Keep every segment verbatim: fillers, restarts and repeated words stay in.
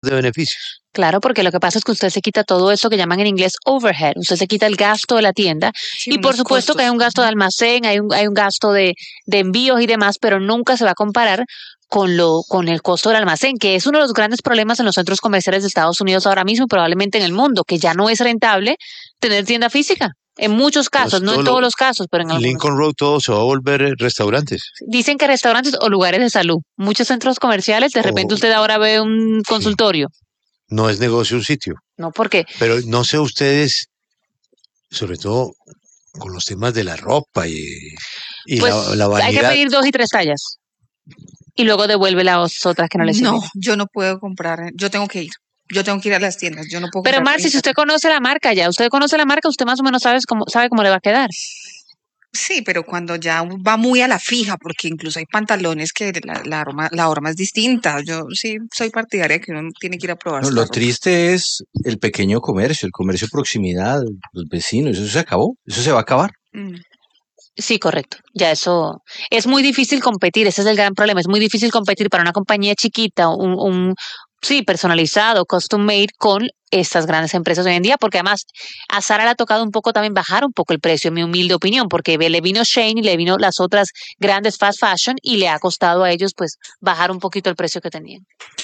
de beneficios. Claro, porque lo que pasa es que usted se quita todo eso que llaman en inglés overhead. Usted se quita el gasto de la tienda. Sí, Y por unos supuesto que hay un costos. gasto de almacén, hay un, hay un gasto de, de envíos y demás, pero nunca se va a comparar con lo, con el costo del almacén, que es uno de los grandes problemas en los centros comerciales de Estados Unidos ahora mismo y probablemente en el mundo, que ya no es rentable tener tienda física. En muchos casos, Entonces, no en todo todos lo- los casos, pero en algunos. Lincoln Road todo se va a volver eh, restaurantes. Dicen que restaurantes o lugares de salud, muchos centros comerciales, de repente O- usted ahora ve un Sí. consultorio, No es negocio un sitio. ¿no? Porque Pero no sé ustedes, sobre todo con los temas de la ropa y, y pues la, la hay que vanidad. pedir dos y tres tallas y luego devuelve las otras que no le sirven. No, yo no puedo comprar. Yo tengo que ir. Yo tengo que ir a las tiendas. Yo no puedo Pero comprar Marci, en si usted internet. conoce la marca ya, usted conoce la marca, usted más o menos sabe cómo, sabe cómo le va a quedar. Sí, pero cuando ya va muy a la fija, porque incluso hay pantalones que la, la, aroma, la horma es distinta. Yo sí soy partidaria de que uno tiene que ir a probar No, la lo ropa. triste es el pequeño comercio, el comercio de proximidad, los vecinos, eso se acabó, eso se va a acabar. Mm. Sí, correcto. Ya eso es muy difícil competir, ese es el gran problema. Es muy difícil competir para una compañía chiquita, un, un sí, personalizado, custom made con estas grandes empresas hoy en día, porque además a Sara le ha tocado un poco también bajar un poco el precio, en mi humilde opinión, porque le vino Shane y le vino las otras grandes fast fashion y le ha costado a ellos pues bajar un poquito el precio que tenían.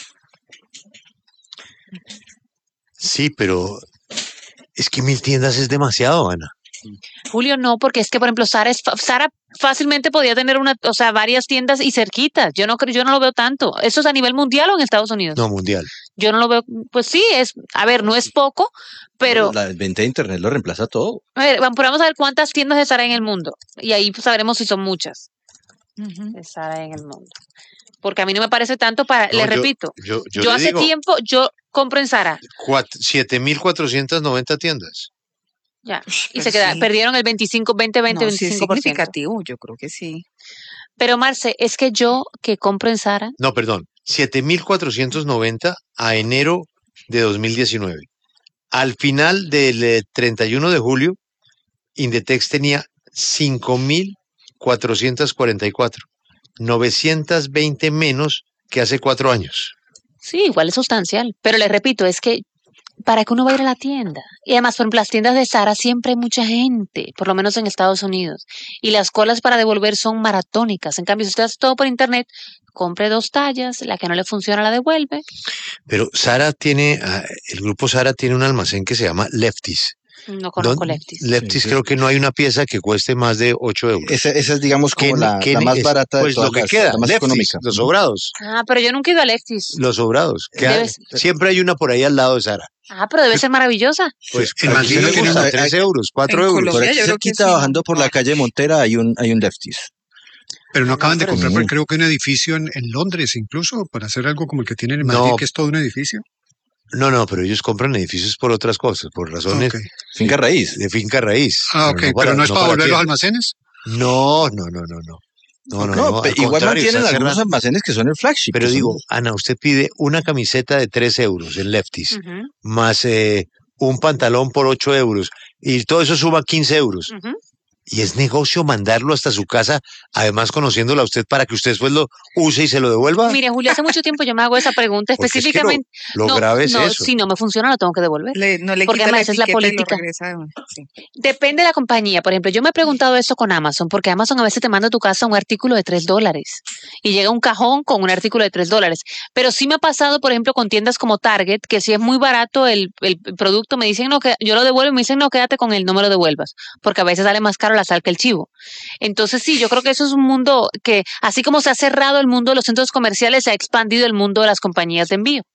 Sí, pero es que mil tiendas es demasiado, Ana. Julio, no, porque es que, por ejemplo, Sara, es fa- Sara fácilmente podía tener una, o sea, varias tiendas y cerquitas. Yo no creo, yo no lo veo tanto. ¿Eso es a nivel mundial o en Estados Unidos? No, mundial. Yo no lo veo, pues sí, es, a ver, no es poco, pero La venta de internet lo reemplaza todo. a ver, vamos vamos a ver cuántas tiendas de Sara hay en el mundo. Y ahí pues, sabremos si son muchas Ujú. de Sara en el mundo. Porque a mí no me parece tanto para, No, le yo- repito, Yo, yo, yo le hace digo, tiempo, yo compro en Sara, siete mil cuatrocientas noventa tiendas. ya, y Pero se queda, sí. perdieron el veinticinco, veinte, veinte, No, sí es veinticinco por ciento. significativo, yo creo que sí. Pero Marce, es que yo que compro en Sara, No, perdón, siete mil cuatrocientos noventa a enero de dos mil diecinueve. Al final del eh, treinta y uno de julio, Indetex tenía cinco mil cuatrocientos cuarenta y cuatro, novecientos veinte menos que hace cuatro años. sí, igual es sustancial. Pero le repito, es que ¿para qué uno va a ir a la tienda? Y además, por ejemplo, las tiendas de Sara siempre hay mucha gente, por lo menos en Estados Unidos. Y las colas para devolver son maratónicas. En cambio, si usted hace todo por internet, compre dos tallas, la que no le funciona la devuelve. Pero Sara tiene, ah, el grupo Sara tiene un almacén que se llama Lefties. No conozco Don- Lefties. Lefties Sí, creo sí. que no hay una pieza que cueste más de ocho euros. Esa, esa es, digamos, como ¿Qué- la, qué la más es? barata de Pues todas lo que las, queda, la más Lefties, económica. los sobrados. Ah, pero yo nunca he ido a Lefties. Los sobrados. que Debe hay- ser- siempre hay una por ahí al lado de Sara. Ah, pero debe ser maravillosa. Pues En a Madrid usted le tiene gusta una- tres euros, cuatro en euros. Colombia- Por aquí yo creo que cerquita, sí. bajando por la calle Montera, hay un, hay un Lefties. Pero no Ah, acaban no, de pero comprar, sí. porque creo que un edificio en, en Londres incluso, para hacer algo como el que tienen en No. Madrid, que es todo un edificio. No, no, pero ellos compran edificios por otras cosas, por razones Ok. Finca raíz. de finca raíz. Ah, ok, pero no es para volver los tiendas. almacenes. No, no, no, no, no. No, no, No, no, pe- al igual contrario, mantienen están algunos cerrando. almacenes que son el flagship. Pero que son- digo, Ana, usted pide una camiseta de tres euros en Lefties, Ujú, más eh, un pantalón por ocho euros, y todo eso suma quince euros. ujú. Y es negocio mandarlo hasta su casa, además conociéndola a usted para que usted después lo use y se lo devuelva. Mire, Julio, hace mucho tiempo yo me hago esa pregunta Porque es que específicamente. Lo no, grave es no, eso. si no me funciona, lo tengo que devolver. Le- no le Porque quita la además es la etiqueta y lo política. regresa de una. Sí. Depende de la compañía. Por ejemplo, yo me he preguntado eso con Amazon, porque Amazon a veces te manda a tu casa un artículo de tres dólares y llega un cajón con un artículo de tres dólares. Pero sí me ha pasado, por ejemplo, con tiendas como Target, que si es muy barato el, el producto, me dicen, no, que yo lo devuelvo y me dicen, no, quédate con él, no me lo devuelvas, porque a veces sale más caro la sal que el chivo. Entonces, sí, yo creo que eso es un mundo que, así como se ha cerrado el mundo de los centros comerciales, se ha expandido el mundo de las compañías de envío.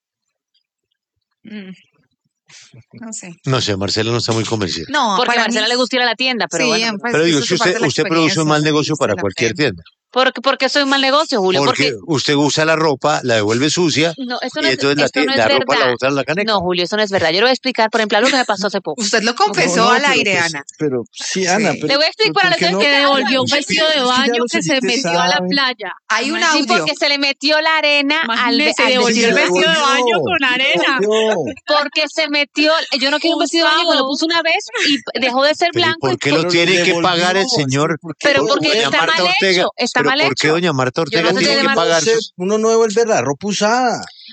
Mm. No sé. No sé, Marcela no está muy convencida. No, Porque a para Marcela mí- le gusta ir a la tienda, pero sí, bueno. pues, Pero digo, eso si es parte usted, de la usted produce un mal experiencia, negocio para la cualquier fe. tienda. Porque, porque soy un mal negocio, Julio. Porque Porque, usted usa la ropa, la devuelve sucia, no, esto y no es, entonces la, esto tie- no es la ropa la verdad. bota en la caneca. No, Julio, eso no es verdad. Yo le voy a explicar, por ejemplo, algo que me pasó hace poco. Usted lo confesó No, no, al pero aire, pues- Ana. Pero sí, Sí. Ana. Le Pero, voy a explicar pero para ¿por qué los no? que Que devolvió un Es que- vestido es de que ya baño los que se oyentes metió a la saben. playa. Hay un Sí, audio. porque se le metió la arena al, ve- Imagínese, al devolvió el vestido. vestido de baño Devolvió, con arena. devolvió. Porque se metió, yo no quiero un vestido de baño, me lo Usado. puso una vez y dejó de ser Pero ¿y blanco. por y qué por- lo Pero tiene que devolvió, pagar el es que señor? ¿por qué? Pero Por- porque doña está Marta mal Ortega. hecho, está Pero mal ¿por qué hecho. doña Marta Ortega no sé tiene si que de Marta- pagar Usted- sus... Uno no devuelve la ropa usada.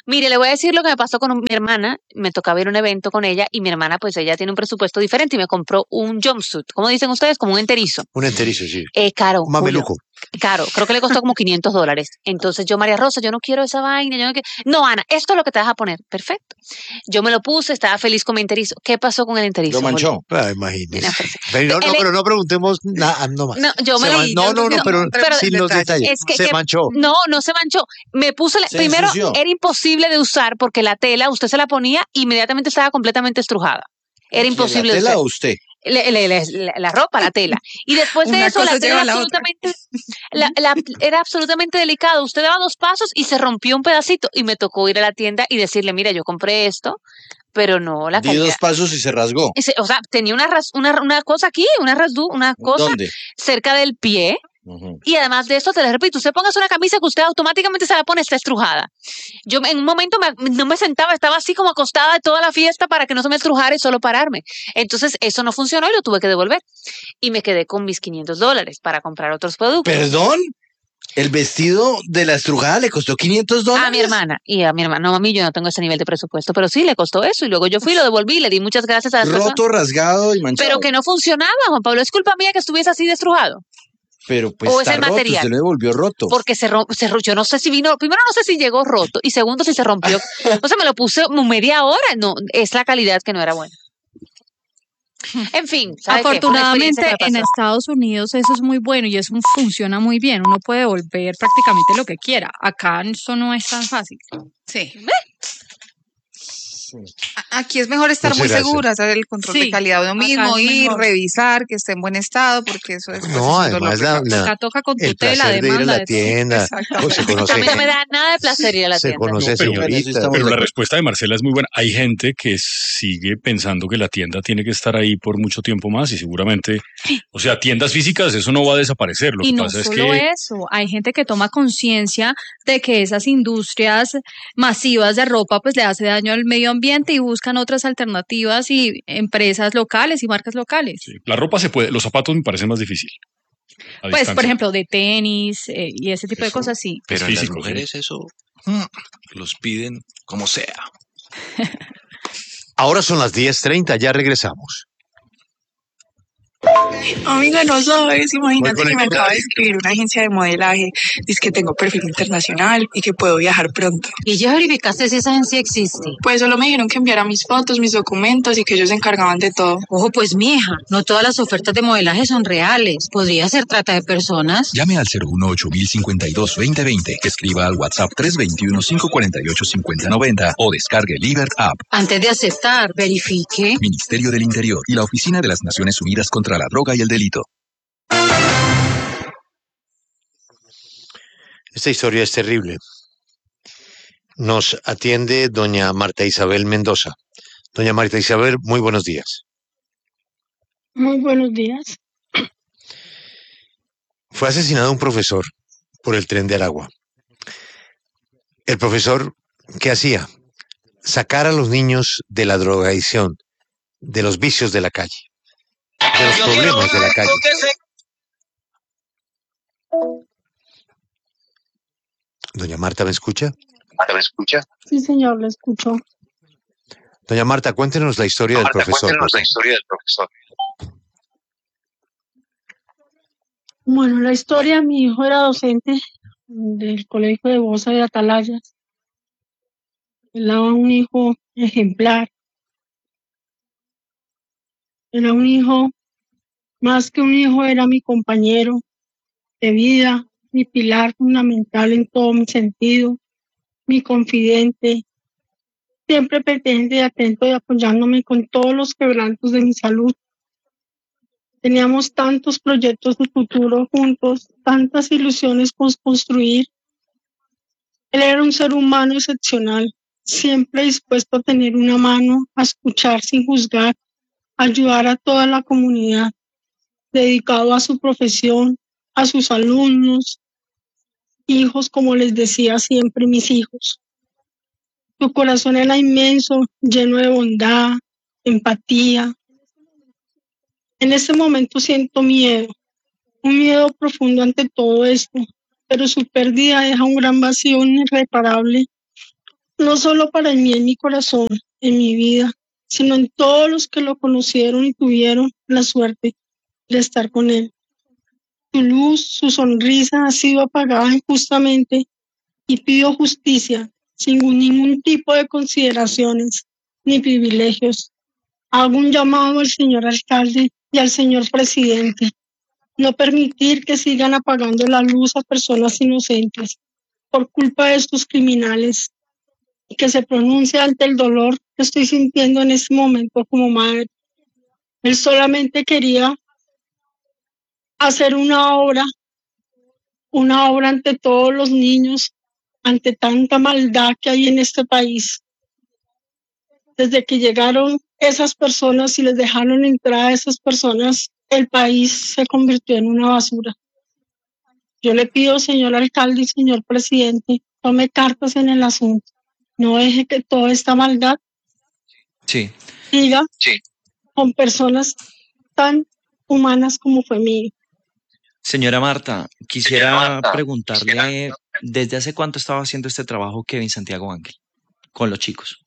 Mire, le voy a decir lo que me pasó con un- mi hermana. Me tocaba ir a un evento con ella y mi hermana, pues ella tiene un presupuesto diferente y me compró un jumpsuit. ¿Cómo dicen ustedes? Como un enterizo. Un enterizo, sí. Eh, caro, Un Julio. mameluco. Caro, creo que le costó como quinientos dólares. Entonces yo, María Rosa, yo no quiero esa vaina. Yo no, quiero... no, Ana, esto es lo que te vas a poner. Perfecto. Yo me lo puse, estaba feliz con mi enterizo. ¿Qué pasó con el enterizo? Lo manchó. Ah, imagínese. Mira, pues, Pero no, no, el- pero no preguntemos nada, no más. No, yo me Se lo- man- no, no, no, no, pero, no, pero sin los detalles. detalles. Es que, Se que- manchó. no, no se manchó. Me puse, la- Se primero ensució. era imposible de usar porque la tela, usted se la ponía, inmediatamente estaba completamente estrujada. Era ¿Quién, imposible ¿La de tela usar. o usted? Le- le- le- la, la ropa, la tela. Y después de Una eso, la cosa tela lleva era a la otra. absolutamente, la, la- era absolutamente delicado. Usted daba dos pasos y se rompió un pedacito. Y me tocó ir a la tienda y decirle, mira, yo compré esto, pero no, la Di calidad. dos pasos y se rasgó. Y se- O sea, tenía una, ras- una, una cosa aquí, una rasdu, una cosa ¿Dónde? cerca del pie. Ujú. Y además de eso, te les repito, usted pongas una camisa que usted automáticamente se la pone, está estrujada. Yo me- en un momento me- no me sentaba, estaba así como acostada de toda la fiesta para que no se me estrujara y solo pararme. Entonces eso no funcionó y lo tuve que devolver. Y me quedé con mis quinientos dólares para comprar otros productos. ¿Perdón? ¿El vestido de la estrujada le costó quinientos dólares? A mi hermana y a mi hermana. No, a mí yo no tengo ese nivel de presupuesto, pero sí le costó eso. Y luego yo fui, lo devolví, le di muchas gracias a las personas. Roto, rasgado y manchado. Pero que no funcionaba, Juan Pablo. Es culpa mía que estuviese así destrujado. Pero pues o es está el roto, material. usted lo devolvió roto. Porque se rompió, se ro- yo no sé si vino, primero no sé si llegó roto y segundo si se rompió. O sea, me lo puse como media hora, no, es la calidad que no era buena. En fin, ¿sabe qué? Fue una experiencia Afortunadamente que me en pasó. Estados Unidos eso es muy bueno y eso funciona muy bien. Uno puede devolver prácticamente lo que quiera. Acá eso no es tan fácil. Sí. A- Aquí es mejor estar No muy será eso. segura, hacer el control de Sí, calidad de uno acá mismo, es ir, mejor. revisar que esté en buen estado, porque eso es, pues, No, es un dolor además de la- cabeza. la- Acá toca con el tutela, placer de ir a demanda la de todo. tienda, Exactamente. se A conoce mí no me gente, da nada de placer ir a la se tienda. conoce No, pero- Bueno, eso señoritas. estamos Pero de la acuerdo. respuesta de Marcela es muy buena. Hay gente que sigue pensando que la tienda tiene que estar ahí por mucho tiempo más y seguramente, o sea, tiendas físicas, eso no va a desaparecer. Lo Y que no pasa es solo que eso, hay gente que toma conciencia de que esas industrias masivas de ropa pues le hace daño al medio ambiente y buscan otras alternativas y empresas locales y marcas locales. sí, la ropa se puede, los zapatos me parecen más difícil. a Pues, por distancia. ejemplo, de tenis eh, y ese tipo de Eso. cosas, sí. Pero Es en las físico, sí. mujeres eso mm, los piden como sea. Ahora son las diez treinta, ya regresamos. Amiga, no sabes, imagínate Voy con que el me acaba de correo. escribir una agencia de modelaje, dice que tengo perfil internacional y que puedo viajar pronto. ¿Y ya verificaste si esa agencia existe? Pues solo me dijeron que enviara mis fotos, mis documentos y que ellos se encargaban de todo. Ojo, pues mija, no todas las ofertas de modelaje son reales. Podría ser trata de personas. Llame al cero uno ocho mil cincuenta y dos veinte veinte, escriba al WhatsApp tres dos uno, cinco cuatro ocho, cinco cero nueve cero o descargue Libert App. Antes de aceptar, verifique. Ministerio del Interior y la Oficina de las Naciones Unidas contra la Droga y el Delito. Esta historia es terrible. Nos atiende doña Marta Isabel Mendoza. Doña Marta Isabel, muy buenos días. Muy buenos días. Fue asesinado un profesor por el Tren de Aragua. El profesor, ¿qué hacía? Sacar a los niños de la drogadicción, de los vicios de la calle, de los problemas de la calle. Doña Marta, ¿me escucha? ¿Me escucha? Sí, señor, le escucho. Doña Marta, cuéntenos la historia del profesor. por favor. Bueno, la historia, mi hijo era docente del colegio de Bosa de Atalaya. Él era un hijo ejemplar. Era un hijo, más que un hijo, era mi compañero de vida, mi pilar fundamental en todo mi sentido, mi confidente, siempre pendiente y atento y apoyándome con todos los quebrantos de mi salud. Teníamos tantos proyectos de futuro juntos, tantas ilusiones por construir. Él era un ser humano excepcional, siempre dispuesto a tener una mano, a escuchar sin juzgar, a ayudar a toda la comunidad, dedicado a su profesión, a sus alumnos, hijos, como les decía siempre, mis hijos. Su corazón era inmenso, lleno de bondad, empatía. En este momento siento miedo, un miedo profundo ante todo esto, pero su pérdida deja un gran vacío irreparable no solo para mí en mi corazón, en mi vida, sino en todos los que lo conocieron y tuvieron la suerte de estar con él. Su luz, su sonrisa ha sido apagada injustamente y pido justicia sin ningún tipo de consideraciones ni privilegios. Hago un llamado al señor alcalde y al señor presidente. No permitir que sigan apagando la luz a personas inocentes por culpa de estos criminales y que se pronuncie ante el dolor que estoy sintiendo en este momento como madre. Él solamente quería hacer una obra, una obra ante todos los niños, ante tanta maldad que hay en este país. Desde que llegaron esas personas y les dejaron entrar a esas personas, el país se convirtió en una basura. Yo le pido, señor alcalde y señor presidente, tome cartas en el asunto. No deje que toda esta maldad Sí. siga sí. con personas tan humanas como fue mi hijo. Señora Marta, quisiera Señora Marta, preguntarle, quisiera... ¿desde hace cuánto estaba haciendo este trabajo Kevin Santiago Ángel con los chicos?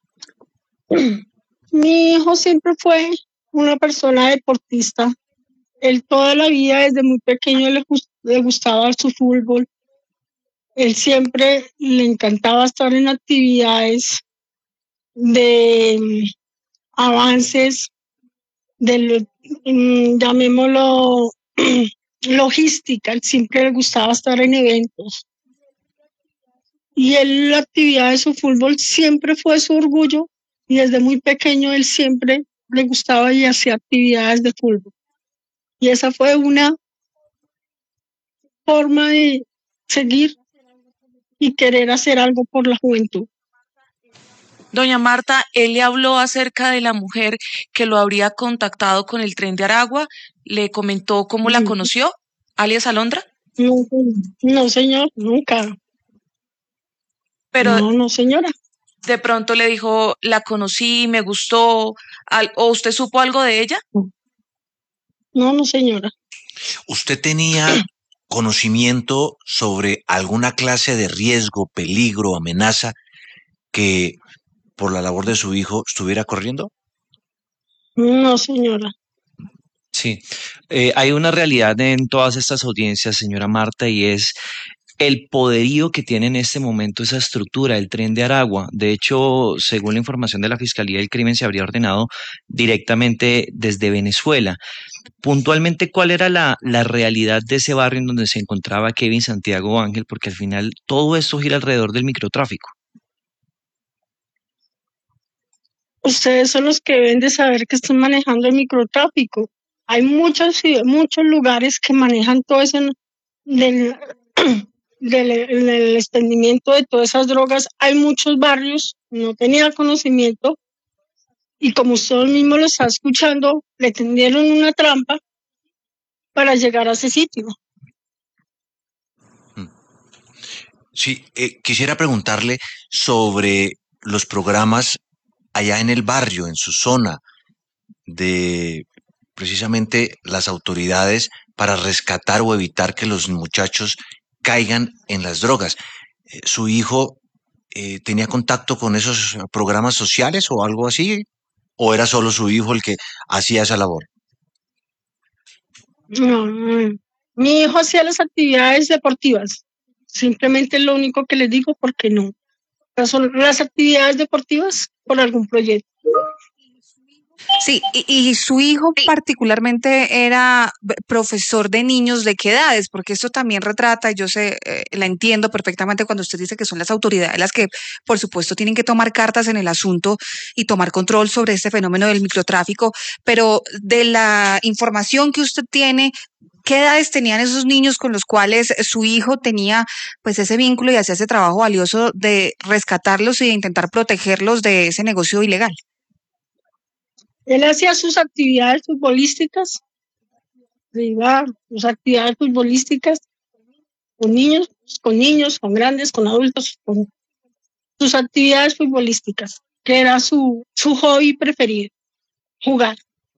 Mi hijo siempre fue una persona deportista. Él toda la vida, desde muy pequeño, le, le gustaba su fútbol. Él siempre le encantaba estar en actividades de um, avances, de, um, llamémoslo, logística. Él siempre le gustaba estar en eventos. Y él, la actividad de su fútbol siempre fue su orgullo. Y desde muy pequeño él siempre le gustaba y hacía actividades de fútbol. Y esa fue una forma de seguir y querer hacer algo por la juventud. Doña Marta, él le habló acerca de la mujer que lo habría contactado con el tren de Aragua, le comentó cómo la conoció, alias Alondra. No, no señor, nunca. Pero no, no señora. De pronto le dijo, la conocí, me gustó, ¿o usted supo algo de ella? No, no señora. ¿Usted tenía conocimiento sobre alguna clase de riesgo, peligro, amenaza que por la labor de su hijo estuviera corriendo? No, señora. Sí, eh, hay una realidad en todas estas audiencias, señora Marta, y es el poderío que tiene en este momento esa estructura, el tren de Aragua. De hecho, según la información de la Fiscalía, el crimen se habría ordenado directamente desde Venezuela. Puntualmente, ¿cuál era la, la realidad de ese barrio en donde se encontraba Kevin Santiago Ángel? Porque al final todo esto gira alrededor del microtráfico. Ustedes son los que deben de saber que están manejando el microtráfico. Hay muchos, muchos lugares que manejan todo eso del, del, del extendimiento de todas esas drogas. Hay muchos barrios, no tenía conocimiento, y como usted mismo lo está escuchando, le tendieron una trampa para llegar a ese sitio. Sí, eh, quisiera preguntarle sobre los programas allá en el barrio, en su zona, de precisamente las autoridades para rescatar o evitar que los muchachos caigan en las drogas. Eh, ¿Su hijo eh, tenía contacto con esos programas sociales o algo así? ¿O era solo su hijo el que hacía esa labor? No, no. Mi hijo hacía las actividades deportivas. Simplemente es lo único que les digo, porque no. Son las actividades deportivas por algún proyecto. Sí, y, y su hijo particularmente era profesor de niños, ¿de qué edades? Porque esto también retrata, y yo sé, eh, la entiendo perfectamente cuando usted dice que son las autoridades las que, por supuesto, tienen que tomar cartas en el asunto y tomar control sobre este fenómeno del microtráfico, pero de la información que usted tiene, ¿qué edades tenían esos niños con los cuales su hijo tenía pues ese vínculo y hacía ese trabajo valioso de rescatarlos y de intentar protegerlos de ese negocio ilegal? Él hacía sus actividades futbolísticas, iba sus actividades futbolísticas con niños, con niños, con grandes, con adultos, con sus actividades futbolísticas, que era su, su hobby preferido, jugar.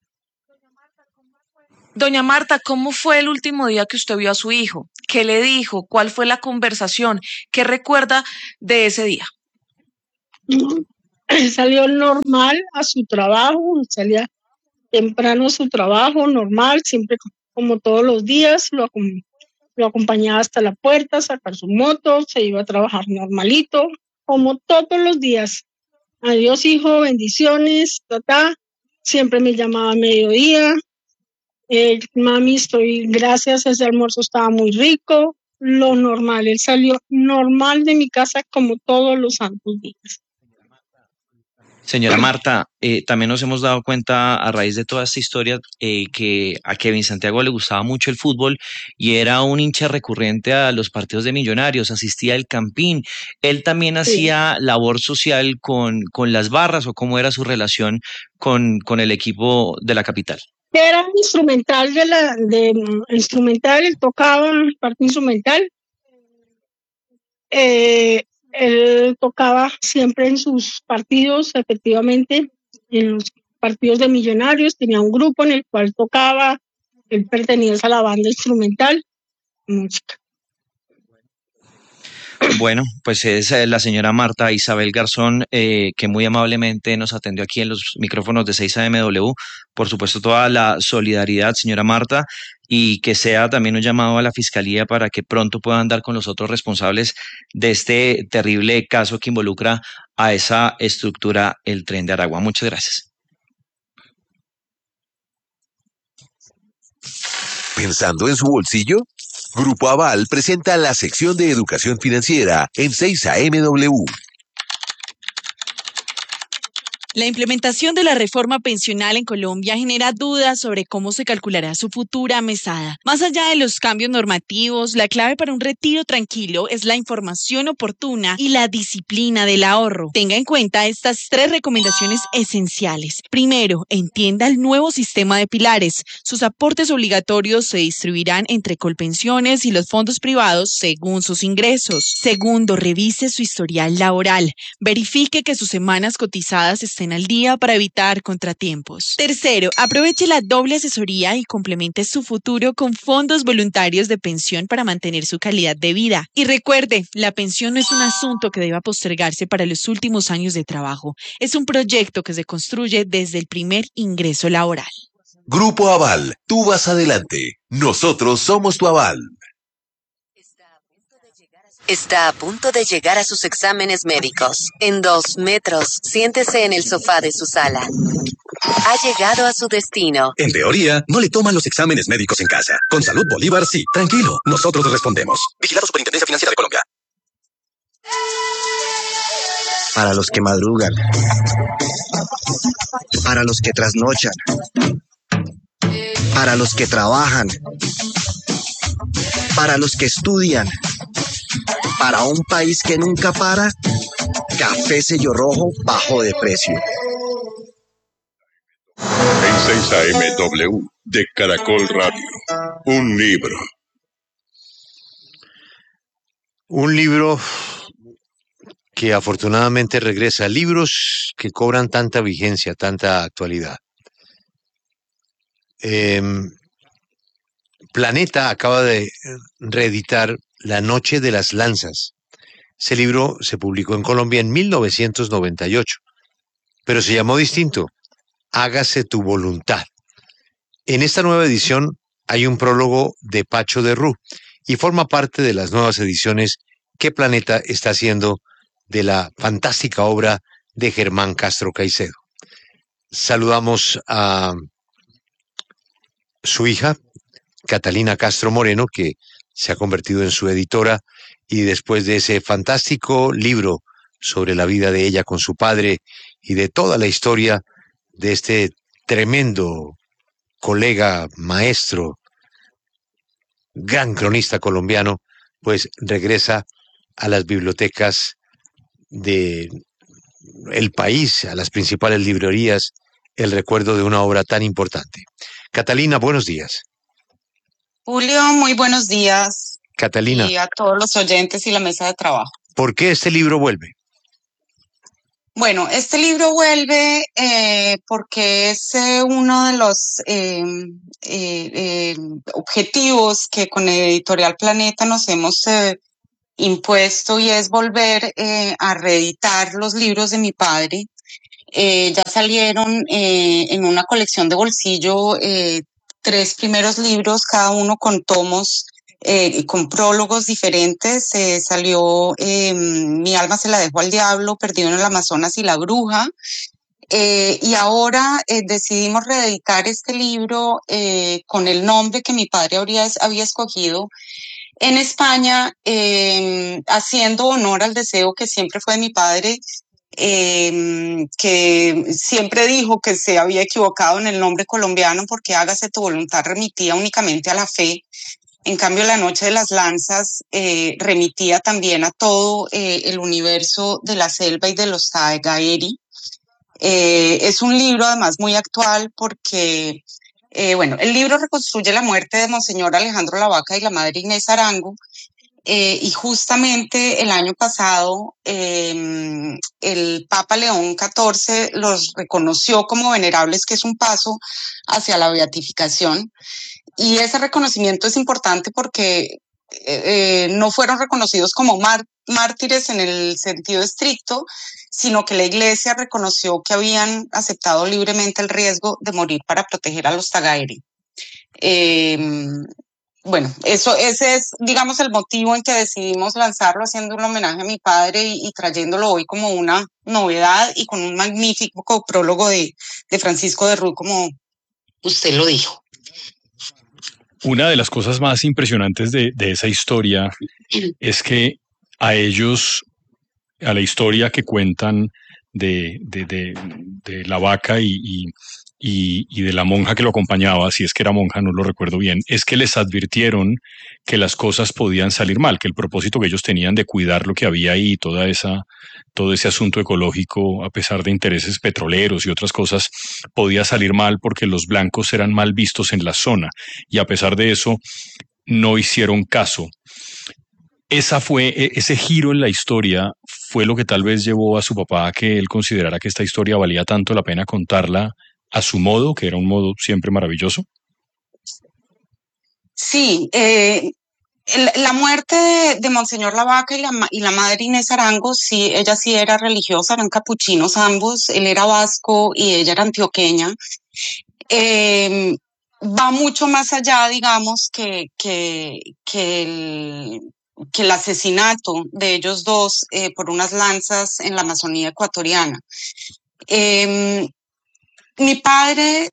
Doña Marta, ¿cómo fue el último día que usted vio a su hijo? ¿Qué le dijo? ¿Cuál fue la conversación? ¿Qué recuerda de ese día? ¿no? Él salió normal a su trabajo, salía temprano a su trabajo, normal, siempre como todos los días, lo, acom- lo acompañaba hasta la puerta, a sacar su moto, se iba a trabajar normalito, como todos los días. Adiós, hijo, bendiciones, tata. Siempre me llamaba a mediodía. Eh, mami, estoy, gracias, ese almuerzo estaba muy rico. Lo normal, él salió normal de mi casa como todos los santos días. Señora Marta, eh, también nos hemos dado cuenta a raíz de toda esta historia eh, que a Kevin Santiago le gustaba mucho el fútbol y era un hincha recurrente a los partidos de Millonarios, asistía al Campín. Él también Sí. hacía labor social con, con las barras o cómo era su relación con, con el equipo de la capital. Era instrumental de la, de mm, instrumental, él tocaba parte instrumental. Eh, él tocaba siempre en sus partidos, efectivamente, en los partidos de Millonarios, tenía un grupo en el cual tocaba, él pertenecía a la banda instrumental, música. Bueno, pues es eh, la señora Marta Isabel Garzón, eh, que muy amablemente nos atendió aquí en los micrófonos de seis A M W. Por supuesto, toda la solidaridad, señora Marta, y que sea también un llamado a la Fiscalía para que pronto puedan dar con los otros responsables de este terrible caso que involucra a esa estructura, el Tren de Aragua. Muchas gracias. ¿Pensando en su bolsillo? Grupo Aval presenta la sección de educación financiera en seis A M W. La implementación de la reforma pensional en Colombia genera dudas sobre cómo se calculará su futura mesada. Más allá de los cambios normativos, la clave para un retiro tranquilo es la información oportuna y la disciplina del ahorro. Tenga en cuenta estas tres recomendaciones esenciales. Primero, entienda el nuevo sistema de pilares. Sus aportes obligatorios se distribuirán entre Colpensiones y los fondos privados según sus ingresos. Segundo, revise su historial laboral. Verifique que sus semanas cotizadas estén al día para evitar contratiempos. Tercero, aproveche la doble asesoría y complemente su futuro con fondos voluntarios de pensión para mantener su calidad de vida. Y recuerde, la pensión no es un asunto que deba postergarse para los últimos años de trabajo. Es un proyecto que se construye desde el primer ingreso laboral. Grupo Aval, tú vas adelante. Nosotros somos tu aval. Está a punto de llegar a sus exámenes médicos. En dos metros, siéntese en el sofá de su sala. Ha llegado a su destino. En teoría, no le toman los exámenes médicos en casa. Con Salud Bolívar, sí. Tranquilo, nosotros respondemos. Vigilado Superintendencia Financiera de Colombia. Para los que madrugan. Para los que trasnochan. Para los que trabajan. Para los que estudian. Para un país que nunca para, Café Sello Rojo bajo de precio. En seis A M W de Caracol Radio, un libro. Un libro que afortunadamente regresa. Libros que cobran tanta vigencia, tanta actualidad. Eh, Planeta acaba de reeditar La Noche de las Lanzas. Ese libro se publicó en Colombia en mil novecientos noventa y ocho, pero se llamó distinto, Hágase tu voluntad. En esta nueva edición hay un prólogo de Pacho de Rú y forma parte de las nuevas ediciones que Planeta está haciendo de la fantástica obra de Germán Castro Caicedo. Saludamos a su hija, Catalina Castro Moreno, que se ha convertido en su editora, y después de ese fantástico libro sobre la vida de ella con su padre y de toda la historia de este tremendo colega, maestro, gran cronista colombiano, pues regresa a las bibliotecas de el país, a las principales librerías, el recuerdo de una obra tan importante. Catalina, buenos días. Julio, muy buenos días. Catalina. Y a todos los oyentes y la mesa de trabajo. ¿Por qué este libro vuelve? Bueno, este libro vuelve eh, porque es eh, uno de los eh, eh, eh, objetivos que con Editorial Planeta nos hemos eh, impuesto y es volver eh, a reeditar los libros de mi padre. Eh, ya salieron eh, en una colección de bolsillo eh, tres primeros libros, cada uno con tomos, eh, con prólogos diferentes. Eh, salió eh, Mi alma se la dejó al diablo, Perdido en el Amazonas y La bruja. Eh, y ahora eh, decidimos reeditar este libro eh, con el nombre que mi padre habría, había escogido en España, eh, haciendo honor al deseo que siempre fue de mi padre, eh, que siempre dijo que se había equivocado en el nombre colombiano porque Hágase tu voluntad remitía únicamente a la fe. En cambio, La noche de las lanzas eh, remitía también a todo eh, el universo de la selva y de los Tagaeri. Eh, es un libro además muy actual porque, eh, bueno, el libro reconstruye la muerte de Monseñor Alejandro Lavaca y la madre Inés Arango, eh, y justamente el año pasado eh, el Papa León catorce los reconoció como venerables, que es un paso hacia la beatificación. Y ese reconocimiento es importante porque eh, no fueron reconocidos como már- mártires en el sentido estricto, sino que la Iglesia reconoció que habían aceptado libremente el riesgo de morir para proteger a los Tagaeri. Eh, bueno, eso, ese es, digamos, el motivo en que decidimos lanzarlo, haciendo un homenaje a mi padre y, y trayéndolo hoy como una novedad y con un magnífico prólogo de, de Francisco de Rú, como usted lo dijo. Una de las cosas más impresionantes de, de esa historia es que a ellos, a la historia que cuentan de, de, de, de la vaca y, y, y, y de la monja que lo acompañaba, si es que era monja, no lo recuerdo bien, es que les advirtieron que las cosas podían salir mal, que el propósito que ellos tenían de cuidar lo que había ahí, toda esa, todo ese asunto ecológico, a pesar de intereses petroleros y otras cosas, podía salir mal porque los blancos eran mal vistos en la zona, y a pesar de eso no hicieron caso. Esa fue, ese giro en la historia fue lo que tal vez llevó a su papá a que él considerara que esta historia valía tanto la pena contarla a su modo, que era un modo siempre maravilloso. Sí, eh, el- la muerte de, de Monseñor Lavaca y la, ma- y la madre Inés Arango, sí, ella sí era religiosa, eran capuchinos ambos, él era vasco y ella era antioqueña. Eh, Va mucho más allá, digamos, que, que, que, el, que el asesinato de ellos dos eh, por unas lanzas en la Amazonía ecuatoriana. Eh, mi padre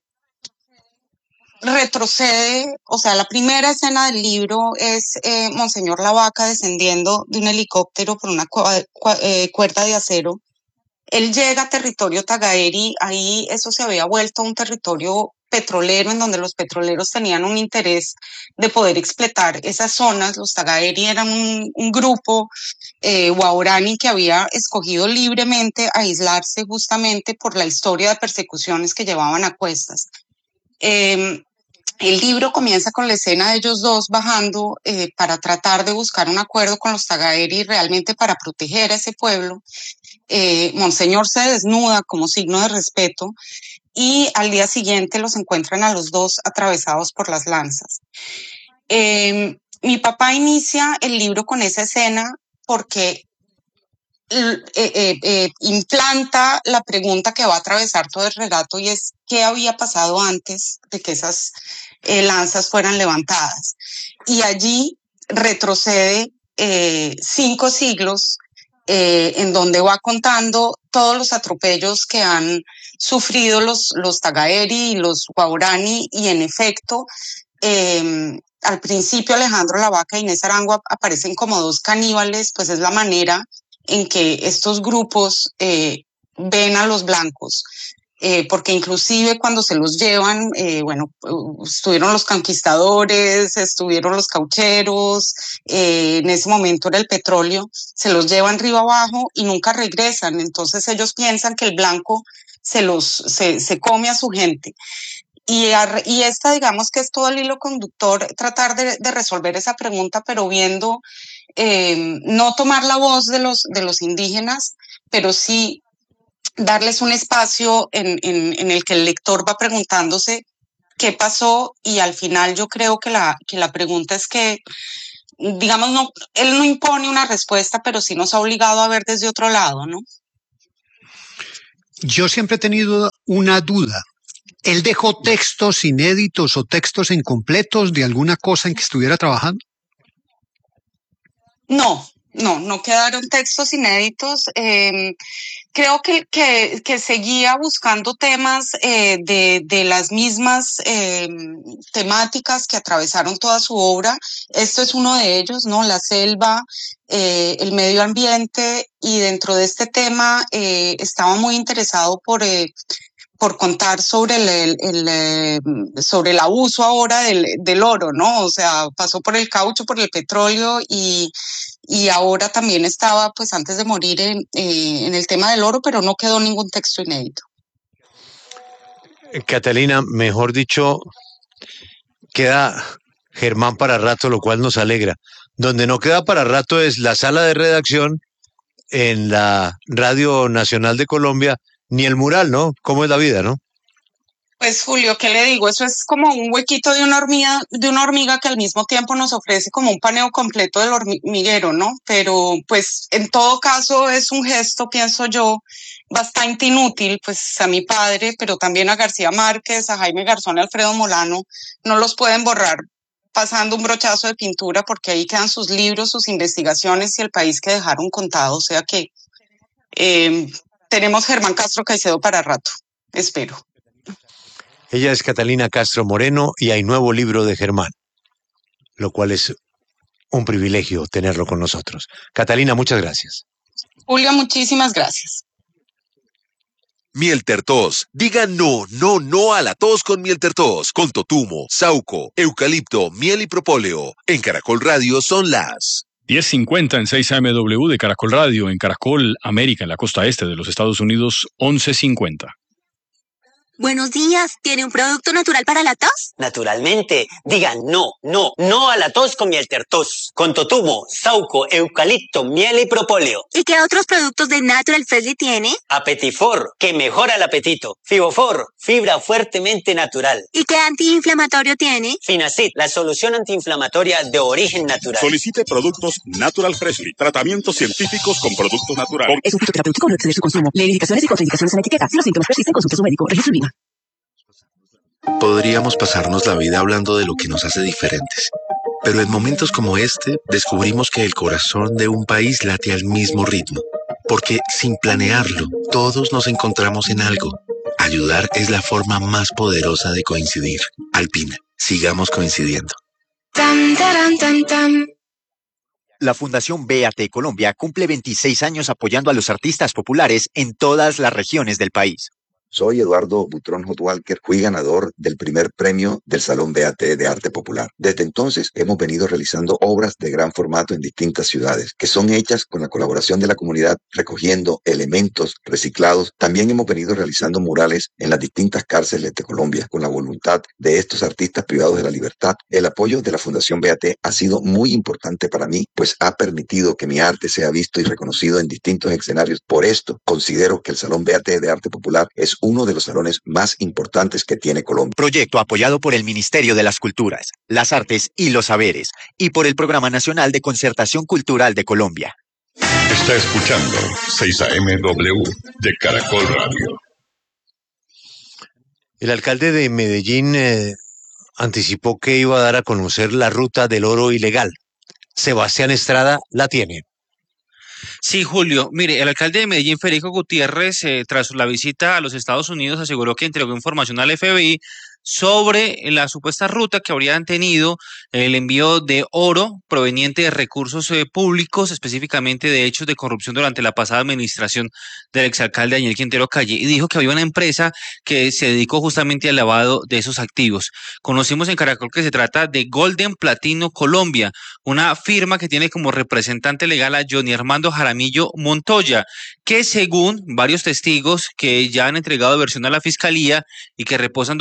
retrocede, o sea, la primera escena del libro es eh, Monseñor Lavaca descendiendo de un helicóptero por una cua- cua- eh, cuerda de acero. Él llega a territorio Tagaeri, ahí eso se había vuelto un territorio petrolero en donde los petroleros tenían un interés de poder explotar esas zonas. Los Tagaeri eran un, un grupo eh, guaorani que había escogido libremente aislarse justamente por la historia de persecuciones que llevaban a cuestas. Eh, el libro comienza con la escena de ellos dos bajando eh, para tratar de buscar un acuerdo con los Tagaeri realmente para proteger a ese pueblo. Eh, Monseñor se desnuda como signo de respeto y al día siguiente los encuentran a los dos atravesados por las lanzas. Eh, mi papá inicia el libro con esa escena porque eh, eh, eh, implanta la pregunta que va a atravesar todo el relato y es ¿qué había pasado antes de que esas eh, lanzas fueran levantadas? Y allí retrocede eh, cinco siglos eh, en donde va contando todos los atropellos que han sufrido los, los Tagaeri y los Guaorani y en efecto eh, al principio Alejandro Lavaca y Inés Arango aparecen como dos caníbales, pues es la manera en que estos grupos eh, ven a los blancos. Eh, porque inclusive cuando se los llevan, eh, bueno, uh, estuvieron los conquistadores, estuvieron los caucheros, eh, en ese momento era el petróleo, se los llevan río abajo y nunca regresan, entonces ellos piensan que el blanco se los se, se come a su gente. Y, a, y esta, digamos que es todo el hilo conductor, tratar de, de resolver esa pregunta, pero viendo, eh, no tomar la voz de los, de los indígenas, pero sí darles un espacio en, en, en el que el lector va preguntándose qué pasó y al final yo creo que la, que la pregunta es que digamos, no, él no impone una respuesta, pero sí nos ha obligado a ver desde otro lado, ¿no? Yo siempre he tenido una duda. ¿Él dejó textos inéditos o textos incompletos de alguna cosa en que estuviera trabajando? No, no, no quedaron textos inéditos. Eh, creo que, que, que seguía buscando temas eh, de, de las mismas eh, temáticas que atravesaron toda su obra. Esto es uno de ellos, ¿no? La selva, eh, el medio ambiente, y dentro de este tema eh, estaba muy interesado por... Eh, por contar sobre el, el, el, eh, sobre el abuso ahora del, del oro, ¿no? O sea, pasó por el caucho, por el petróleo y, y ahora también estaba, pues antes de morir, en, eh, en el tema del oro, pero no quedó ningún texto inédito. Catalina, mejor dicho, queda Germán para rato, lo cual nos alegra. Donde no queda para rato es la sala de redacción en la Radio Nacional de Colombia, ni el mural, ¿no? ¿Cómo es la vida, no? Pues Julio, ¿qué le digo? Eso es como un huequito de una hormiga, de una hormiga que al mismo tiempo nos ofrece como un paneo completo del hormiguero, ¿no? Pero pues en todo caso es un gesto, pienso yo, bastante inútil, pues a mi padre, pero también a García Márquez, a Jaime Garzón y Alfredo Molano, no los pueden borrar pasando un brochazo de pintura, porque ahí quedan sus libros, sus investigaciones y el país que dejaron contado. O sea que eh, tenemos Germán Castro Caicedo para rato, espero. Ella es Catalina Castro Moreno y hay nuevo libro de Germán, lo cual es un privilegio tenerlo con nosotros. Catalina, muchas gracias. Julio, muchísimas gracias. Miel Tertos. Diga no, no, no a la tos con Miel Tertos. Con totumo, sauco, eucalipto, miel y propóleo. En Caracol Radio son las diez cincuenta en seis A M W de Caracol Radio. En Caracol América, en la costa este de los Estados Unidos, once cincuenta. Buenos días, ¿tiene un producto natural para la tos? Naturalmente, digan no, no, no a la tos con Miel Tertos. Con totumo, sauco, eucalipto, miel y propóleo. ¿Y qué otros productos de Natural Freshly tiene? Apetifor, que mejora el apetito. Fibofor, fibra fuertemente natural. ¿Y qué antiinflamatorio tiene? Finacid, la solución antiinflamatoria de origen natural. Solicite productos Natural Freshly. Tratamientos científicos con productos naturales. Es un fitoterapéutico, no exceder su consumo. Lee indicaciones y contraindicaciones en la etiqueta. Si los síntomas persisten, consulte a su médico. Registro INVIMA. Podríamos pasarnos la vida hablando de lo que nos hace diferentes, pero en momentos como este descubrimos que el corazón de un país late al mismo ritmo, porque sin planearlo, todos nos encontramos en algo. Ayudar es la forma más poderosa de coincidir. Alpina, sigamos coincidiendo. Tam, taran, tam, tam. La Fundación B A T Colombia cumple veintiséis años apoyando a los artistas populares en todas las regiones del país. Soy Eduardo Butrón Hot Walker, fui ganador del primer premio del Salón B A T de Arte Popular. Desde entonces hemos venido realizando obras de gran formato en distintas ciudades, que son hechas con la colaboración de la comunidad, recogiendo elementos reciclados. También hemos venido realizando murales en las distintas cárceles de Colombia, con la voluntad de estos artistas privados de la libertad. El apoyo de la Fundación B A T ha sido muy importante para mí, pues ha permitido que mi arte sea visto y reconocido en distintos escenarios. Por esto, considero que el Salón B A T de Arte Popular es uno de los salones más importantes que tiene Colombia. Proyecto apoyado por el Ministerio de las Culturas, las Artes y los Saberes y por el Programa Nacional de Concertación Cultural de Colombia. Está escuchando seis A M W de Caracol Radio. El alcalde de Medellín eh, anticipó que iba a dar a conocer la ruta del oro ilegal. Sebastián Estrada la tiene. Sí, Julio. Mire, el alcalde de Medellín, Federico Gutiérrez, eh, tras la visita a los Estados Unidos, aseguró que entregó información al F B I sobre la supuesta ruta que habrían tenido el envío de oro proveniente de recursos eh, públicos, específicamente de hechos de corrupción durante la pasada administración del exalcalde Daniel Quintero Calle, y dijo que había una empresa que se dedicó justamente al lavado de esos activos. Conocimos en Caracol que se trata de Golden Platino Colombia, una firma que tiene como representante legal a Johnny Armando Jaramillo Montoya, que según varios testigos que ya han entregado versión a la fiscalía y que reposan documentos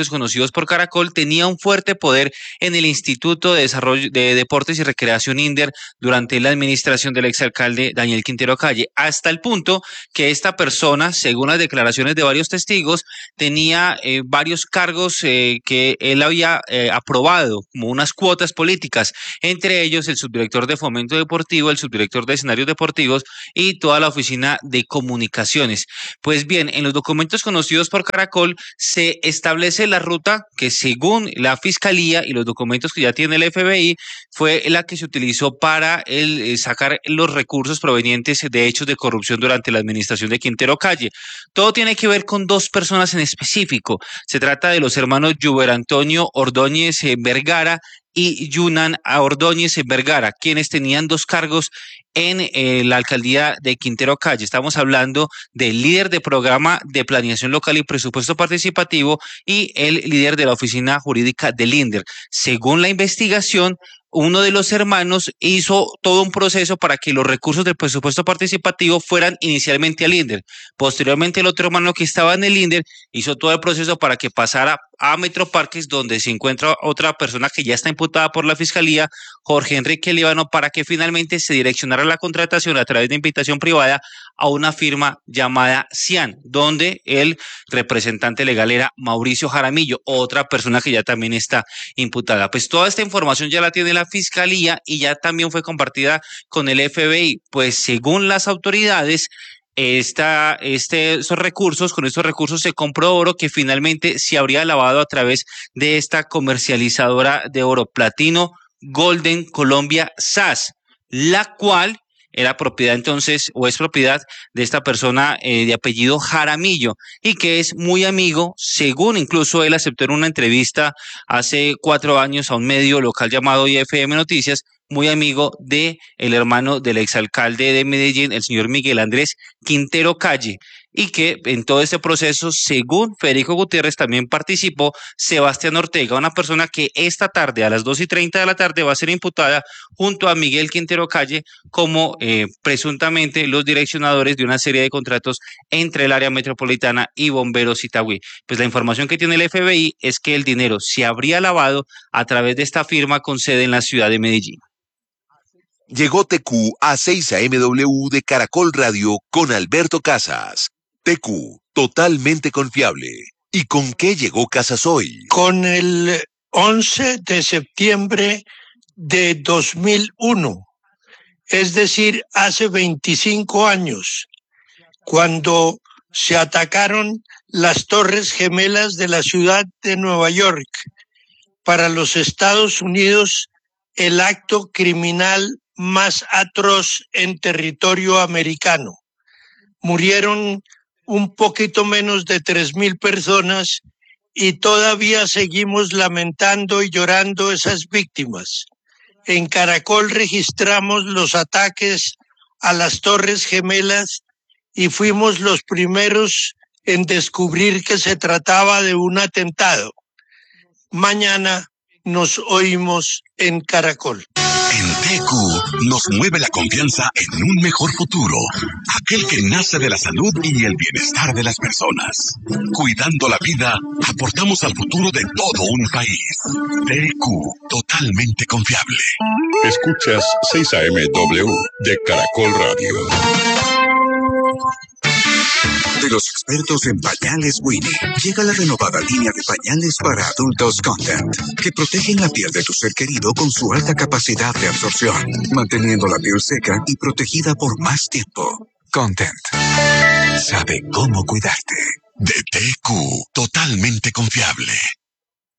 conocidos por Caracol, tenía un fuerte poder en el Instituto de Desarrollo de Deportes y Recreación INDER durante la administración del exalcalde Daniel Quintero Calle, hasta el punto que esta persona, según las declaraciones de varios testigos, tenía eh, varios cargos eh, que él había eh, aprobado como unas cuotas políticas, entre ellos el subdirector de Fomento Deportivo, el subdirector de Escenarios Deportivos y toda la oficina de comunicaciones. Pues bien, en los documentos conocidos por Caracol se establece la ruta que, según la Fiscalía y los documentos que ya tiene el F B I, fue la que se utilizó para el, eh, sacar los recursos provenientes de hechos de corrupción durante la administración de Quintero Calle. Todo tiene que ver con dos personas en específico. Se trata de los hermanos Yuber Antonio Ordóñez eh, Vergara y Yunan Ordóñez Vergara, quienes tenían dos cargos en eh, la alcaldía de Quintero Calle. Estamos hablando del líder de programa de planeación local y presupuesto participativo y el líder de la oficina jurídica del INDER. Según la investigación, uno de los hermanos hizo todo un proceso para que los recursos del presupuesto participativo fueran inicialmente al INDER. Posteriormente, el otro hermano que estaba en el INDER hizo todo el proceso para que pasara a Metroparques, donde se encuentra otra persona que ya está imputada por la Fiscalía, Jorge Enrique Líbano, para que finalmente se direccionara la contratación a través de invitación privada a una firma llamada Cian, donde el representante legal era Mauricio Jaramillo, otra persona que ya también está imputada. Pues toda esta información ya la tiene la Fiscalía y ya también fue compartida con el F B I, pues según las autoridades, Esta, este, estos recursos, con estos recursos se compró oro que finalmente se habría lavado a través de esta comercializadora de oro, Platino Golden Colombia S A S, la cual era propiedad entonces, o es propiedad de esta persona eh, de apellido Jaramillo, y que es muy amigo, según incluso él aceptó en una entrevista hace cuatro años a un medio local llamado I F M Noticias, muy amigo de el hermano del exalcalde de Medellín, el señor Miguel Andrés Quintero Calle, y que en todo este proceso, según Federico Gutiérrez, también participó Sebastián Ortega, una persona que esta tarde a las dos y treinta de la tarde va a ser imputada junto a Miguel Quintero Calle como eh, presuntamente los direccionadores de una serie de contratos entre el área metropolitana y Bomberos Itagüí. Pues la información que tiene el F B I es que el dinero se habría lavado a través de esta firma con sede en la ciudad de Medellín. Llegó T Q a seis A M W de Caracol Radio con Alberto Casas. T Q, totalmente confiable. ¿Y con qué llegó Casas hoy? Con el once de septiembre de dos mil uno, es decir, hace veinticinco años, cuando se atacaron las Torres Gemelas de la ciudad de Nueva York. Para los Estados Unidos, el acto criminal más atroz en territorio americano. Murieron un poquito menos de tres mil personas y todavía seguimos lamentando y llorando esas víctimas. En Caracol registramos los ataques a las Torres Gemelas y fuimos los primeros en descubrir que se trataba de un atentado. Mañana nos oímos en Caracol. En T Q nos mueve la confianza en un mejor futuro, aquel que nace de la salud y el bienestar de las personas. Cuidando la vida, aportamos al futuro de todo un país. T Q, totalmente confiable. Escuchas seis A M W de Caracol Radio. De los expertos en pañales Winnie, llega la renovada línea de pañales para adultos Content, que protegen la piel de tu ser querido con su alta capacidad de absorción, manteniendo la piel seca y protegida por más tiempo. Content sabe cómo cuidarte. De T Q, totalmente confiable.